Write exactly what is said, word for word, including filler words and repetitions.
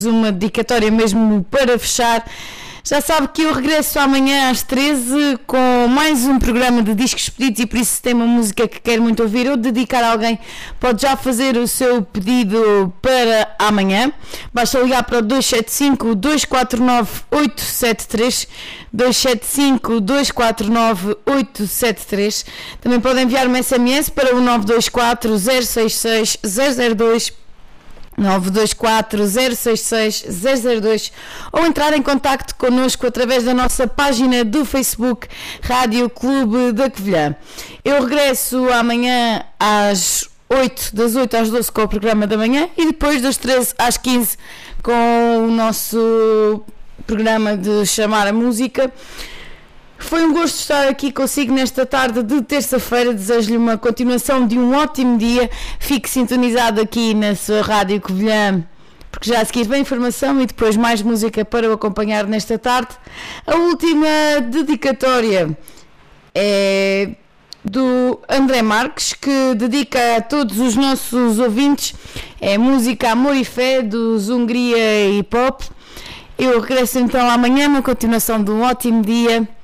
uma dedicatória mesmo para fechar. Já sabe que eu regresso amanhã às treze com mais um programa de discos pedidos, e por isso, se tem uma música que quer muito ouvir ou dedicar a alguém, pode já fazer o seu pedido para amanhã. Basta ligar para o dois sete cinco, dois quatro nove, oito sete três, dois sete cinco, dois quatro nove, oito sete três. Também podem enviar um S M S para o nove dois quatro, zero seis seis, zero zero dois, nove dois quatro, zero seis seis, zero zero dois, ou entrar em contacto connosco através da nossa página do Facebook Rádio Clube da Covilhã. Eu regresso amanhã às oito, das oito às doze com o programa da manhã, e depois das treze às quinze com o nosso programa de Chamar a Música. Foi um gosto estar aqui consigo nesta tarde de terça-feira. Desejo-lhe uma continuação de um ótimo dia. Fique sintonizado aqui na sua Rádio Covilhã, porque já a seguir vem informação e depois mais música para o acompanhar nesta tarde. A última dedicatória é do André Marques, que dedica a todos os nossos ouvintes. É música Amor e Fé, dos Hungria Hip Hop. Eu regresso então amanhã, na continuação de um ótimo dia.